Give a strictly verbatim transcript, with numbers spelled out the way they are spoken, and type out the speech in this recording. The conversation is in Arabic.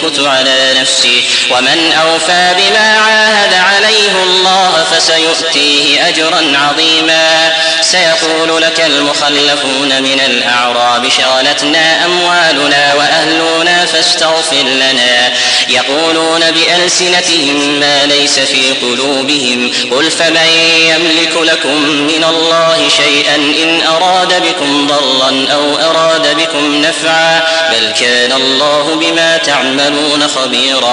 يمكث على نفسه، ومن أوفى بما عاهد عليه الله فسيؤتيه أجرا عظيما. سيقول لك المخلفون من الأعراب شغلتنا أموالنا وأهلنا فاستغفر لنا، يقولون بألسنتهم ما ليس في قلوبهم، قل فمن يملك لكم من الله شيئا إن أراد بكم ضرا أو أراد بكم نفعا، بل كان الله بما تعملون خبيرا.